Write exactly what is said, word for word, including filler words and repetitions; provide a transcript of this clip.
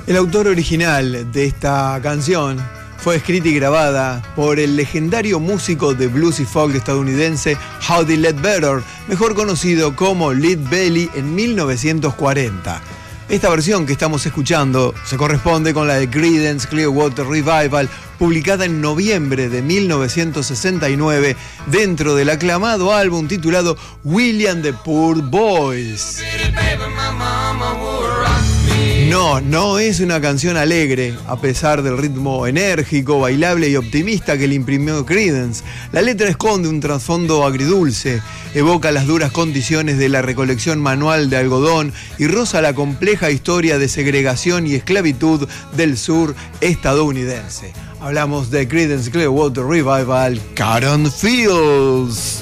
El autor original de esta canción fue escrita y grabada por el legendario músico de blues y folk estadounidense Howdy Ledbetter, mejor conocido como Lead Belly, en mil novecientos cuarenta. Esta versión que estamos escuchando se corresponde con la de Creedence Clearwater Revival, publicada en noviembre de mil novecientos sesenta y nueve dentro del aclamado álbum titulado William the Poor Boys. No, no es una canción alegre, a pesar del ritmo enérgico, bailable y optimista que le imprimió Creedence. La letra esconde un trasfondo agridulce, evoca las duras condiciones de la recolección manual de algodón y roza la compleja historia de segregación y esclavitud del sur estadounidense. Hablamos de Creedence Clearwater Revival, Cotton Fields.